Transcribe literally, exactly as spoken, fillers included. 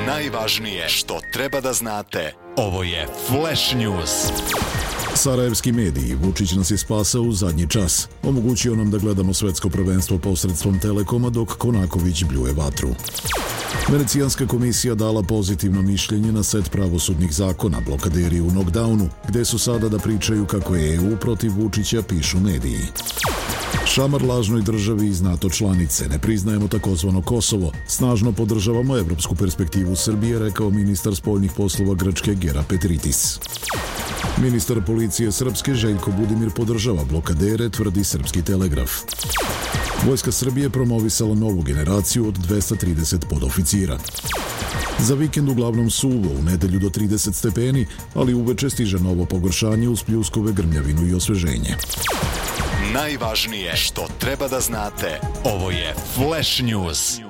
Najvažnije što treba da znate. Ovo je Flash News. Sarajevski mediji. Vučić nas je spasao u zadnji čas. Omogućio nam da gledamo svetsko prvenstvo posredstvom Telekoma dok Konaković bljuje vatru. Venecijanska komisija dala pozitivno mišljenje na set pravosudnih zakona, blokaderi u knockdownu, gde su sada da pričaju kako je E U protiv Vučića, pišu mediji. Šamar lažnoj državi iz NATO članice. Ne priznajemo takozvano Kosovo. Snažno podržavamo evropsku perspektivu Srbije, rekao ministar spoljnih poslova Grčke Gera Petritis. Ministar policije Srpske Željko Budimir podržava blokadere, tvrdi Srpski telegraf. Vojska Srbije promovisala novu generaciju od dvesta trideset podoficira. Za vikend uglavnom suvo, u nedelju do trideset stepeni, ali uveče stiže novo pogoršanje uz pljuskove, grmljavinu i osveženje. Najvažnije što treba da znate. Ovo je Flash News.